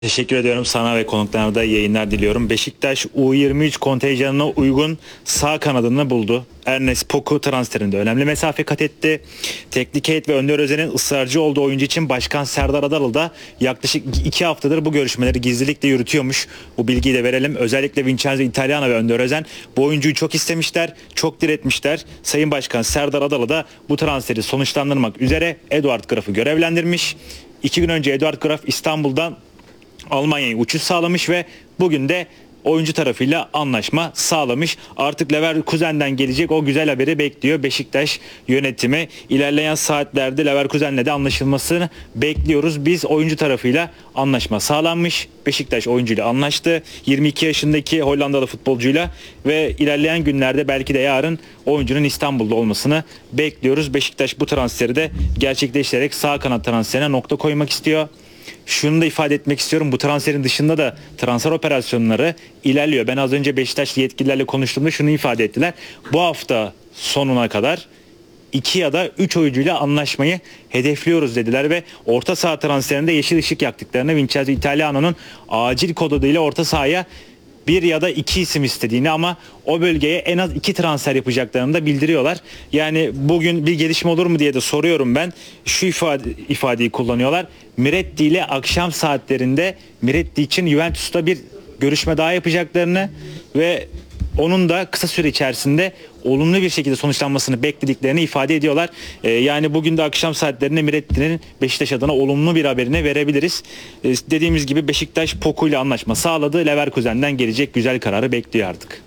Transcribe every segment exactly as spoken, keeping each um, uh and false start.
Teşekkür ediyorum sana ve konuklarına da yayınlar diliyorum. Beşiktaş U yirmi üç kontenjanına uygun sağ kanadını buldu. Ernest Poku transferinde önemli mesafe kat etti. Teknik heyet ve Önder Özen'in ısrarcı olduğu oyuncu için Başkan Serdar Adalı da yaklaşık iki haftadır bu görüşmeleri gizlilikle yürütüyormuş. Bu bilgiyi de verelim. Özellikle Vincenzo Italiano ve Önder Özen bu oyuncuyu çok istemişler, çok diretmişler. Sayın Başkan Serdar Adalı da bu transferi sonuçlandırmak üzere Eduard Graf'ı görevlendirmiş. İki gün önce Eduard Graf İstanbul'dan Almanya'ya uçuş sağlamış ve bugün de oyuncu tarafıyla anlaşma sağlamış. Artık Leverkusen'den gelecek o güzel haberi bekliyor Beşiktaş yönetimi. İlerleyen saatlerde Leverkusen'le de anlaşılmasını bekliyoruz. Biz oyuncu tarafıyla anlaşma sağlanmış. Beşiktaş oyuncuyla anlaştı. yirmi iki yaşındaki Hollandalı futbolcuyla ve ilerleyen günlerde belki de yarın oyuncunun İstanbul'da olmasını bekliyoruz. Beşiktaş bu transferi de gerçekleştirerek sağ kanat transferine nokta koymak istiyor. Şunu da ifade etmek istiyorum. Bu transferin dışında da transfer operasyonları ilerliyor. Ben az önce Beşiktaşlı yetkililerle konuştuğumda şunu ifade ettiler. Bu hafta sonuna kadar iki ya da üç oyuncuyla anlaşmayı hedefliyoruz dediler ve orta saha transferinde yeşil ışık yaktıklarını, Vincenzo Italiano'nun acil kod adıyla orta sahaya bir ya da iki isim istediğini ama o bölgeye en az iki transfer yapacaklarını da bildiriyorlar. Yani bugün bir gelişme olur mu diye de soruyorum ben. Şu ifade, ifadeyi kullanıyorlar. Miretti ile akşam saatlerinde Miretti için Juventus'ta bir görüşme daha yapacaklarını ve onun da kısa süre içerisinde olumlu bir şekilde sonuçlanmasını beklediklerini ifade ediyorlar. Ee, yani bugün de akşam saatlerinde Miretti'nin Beşiktaş adına olumlu bir haberini verebiliriz. Ee, dediğimiz gibi Beşiktaş Poku ile anlaşma sağladı. Leverkusen'den gelecek güzel kararı bekliyor artık.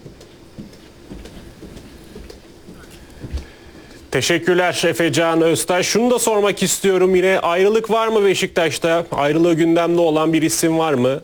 Teşekkürler Efecan Öztaş. Şunu da sormak istiyorum yine. Ayrılık var mı Beşiktaş'ta? Ayrılığı gündemde olan bir isim var mı?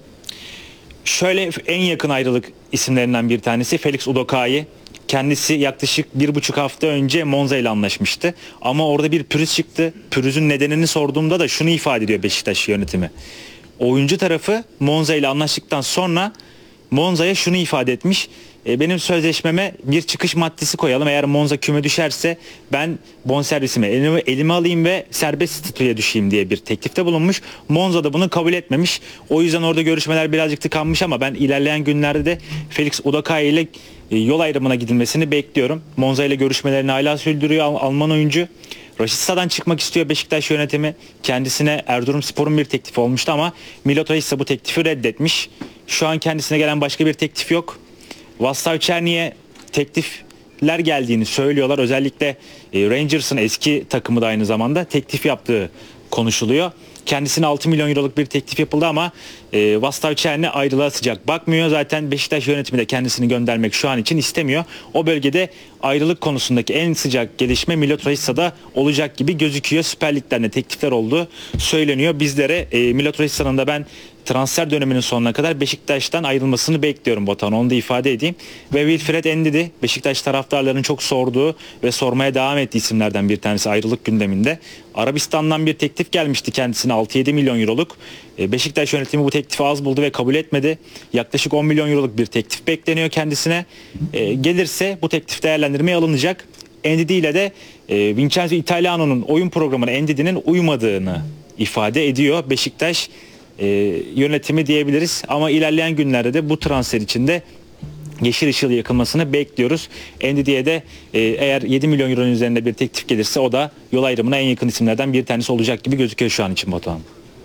Şöyle en yakın ayrılık isimlerinden bir tanesi Felix Udokai. Kendisi yaklaşık bir buçuk hafta önce Monza ile anlaşmıştı. Ama orada bir pürüz çıktı. Pürüzün nedenini sorduğumda da şunu ifade ediyor Beşiktaş yönetimi. Oyuncu tarafı Monza ile anlaştıktan sonra Monza'ya şunu ifade etmiş. E, benim sözleşmeme bir çıkış maddesi koyalım. Eğer Monza küme düşerse ben bonservisimi elime, elime alayım ve serbest statüye düşeyim diye bir teklifte bulunmuş. Monza da bunu kabul etmemiş. O yüzden orada görüşmeler birazcık tıkanmış ama ben ilerleyen günlerde de Felix Udokai ile e, yol ayrımına gidilmesini bekliyorum. Monza ile görüşmelerini hala sürdürüyor Al- Alman oyuncu. Rashidsa'dan çıkmak istiyor Beşiktaş yönetimi. Kendisine Erzurumspor'un bir teklifi olmuştu ama Milot Rashica bu teklifi reddetmiş. Şu an kendisine gelen başka bir teklif yok. Vaslav Černi'ye teklifler geldiğini söylüyorlar. Özellikle e, Rangers'ın eski takımı da aynı zamanda teklif yaptığı konuşuluyor. Kendisine altı milyon euroluk bir teklif yapıldı ama e, Vaslav Černi ayrılığa sıcak bakmıyor. Zaten Beşiktaş yönetimi de kendisini göndermek şu an için istemiyor. O bölgede ayrılık konusundaki en sıcak gelişme Milot Rashica'da olacak gibi gözüküyor. Süper Lig'den de teklifler olduğu söyleniyor. Bizlere e, Milot Rashica'nın da ben transfer döneminin sonuna kadar Beşiktaş'tan ayrılmasını bekliyorum Batuhan. Onu da ifade edeyim. Ve Wilfred Ndidi Beşiktaş taraftarlarının çok sorduğu ve sormaya devam ettiği isimlerden bir tanesi ayrılık gündeminde. Arabistan'dan bir teklif gelmişti kendisine altı yedi milyon euroluk. Beşiktaş yönetimi bu teklifi az buldu ve kabul etmedi. Yaklaşık on milyon euroluk bir teklif bekleniyor kendisine. Gelirse bu teklif değerlendirmeye alınacak. Ndidi ile de Vincenzo Italiano'nun oyun programına Ndidi'nin uymadığını ifade ediyor Beşiktaş E, yönetimi diyebiliriz ama ilerleyen günlerde de bu transfer içinde yeşil ışığı yakılmasını bekliyoruz. Ndidi'ye de e, eğer yedi milyon euronun üzerinde bir teklif gelirse o da yol ayrımına en yakın isimlerden bir tanesi olacak gibi gözüküyor şu an için Batuhan.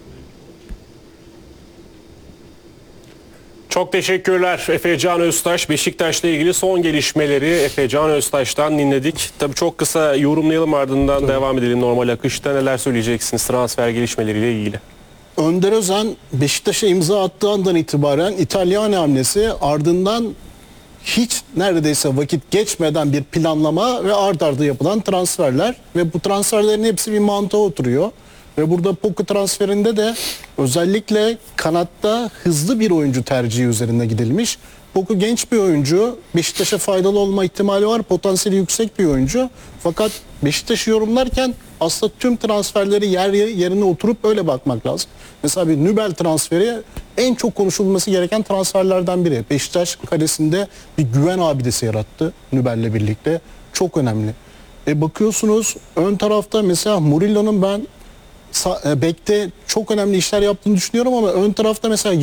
Çok teşekkürler Efecan Öztaş. Beşiktaş'la ilgili son gelişmeleri Efecan Öztaş'tan dinledik. Tabii çok kısa yorumlayalım, ardından Tabii. devam edelim normal akışta. Neler söyleyeceksiniz transfer gelişmeleriyle ilgili? Önder Özen Beşiktaş'a imza attığı andan itibaren İtalyan hamlesi, ardından hiç neredeyse vakit geçmeden bir planlama ve ard arda yapılan transferler ve bu transferlerin hepsi bir mantığa oturuyor. Ve burada Poku transferinde de özellikle kanatta hızlı bir oyuncu tercihi üzerine gidilmiş. Poku genç bir oyuncu, Beşiktaş'a faydalı olma ihtimali var, potansiyeli yüksek bir oyuncu. Fakat Beşiktaş'ı yorumlarken aslında tüm transferleri yer yerine oturup öyle bakmak lazım. Mesela bir Nübel transferi en çok konuşulması gereken transferlerden biri. Beşiktaş kalesinde bir güven abidesi yarattı Nübel'le birlikte. Çok önemli. E bakıyorsunuz ön tarafta mesela Murillo'nun ben sa- e, bekte çok önemli işler yaptığını düşünüyorum ama ön tarafta mesela